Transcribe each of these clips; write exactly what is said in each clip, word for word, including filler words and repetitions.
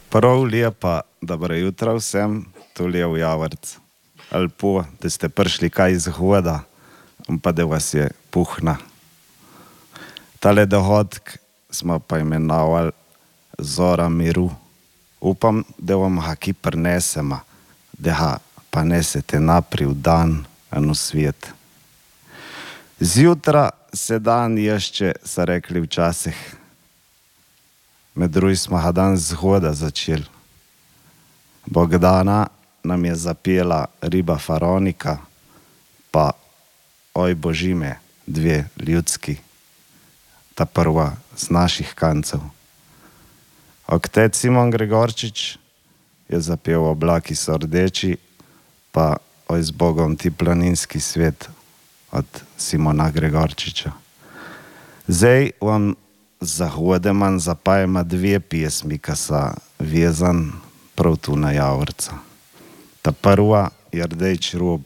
Prav lepa, dobro jutro vsem, tule je v Javorc. Lepo, da ste prišli kaj zgoda, pa da vas je puhna. Tale dohodek smo pa imenovali Zora miru. Upam, da vam ga ki prinesemo, da ga pa nesete napri v dan in v svet. Zjutra se dan ješče, so rekli včasih. Med drugim smo ga danes zgoda začeli. Bogdana nam je zapela Riba Faronika, pa Oj boži me, dve ljudski, ta prva z naših kancev. Oktec Simon Gregorčič je zapel Oblaki so rdeči, pa Oj z Bogom ti planinski svet od Simona Gregorčiča. Zdaj vam zahodem in zapajema dve pjesmi, ki so vezan prav tu na Javorca. Ta prva je Rdeč rob.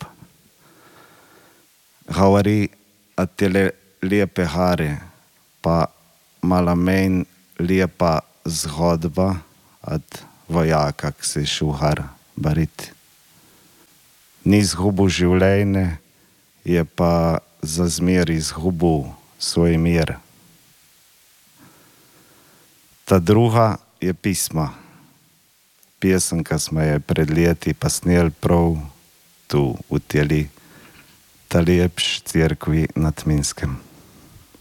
Govori o tele lepe gare, pa malo manj lepa zgodba od vojaka, ki se je šel gar barit. Ni izgubil življenje, je pa za zmer izgubil svoj mir. Ta druga je Pisma. Pesem, ki smo je pred leti pa sneli prav tu v teli ta lepši cerkvi na Tminskem.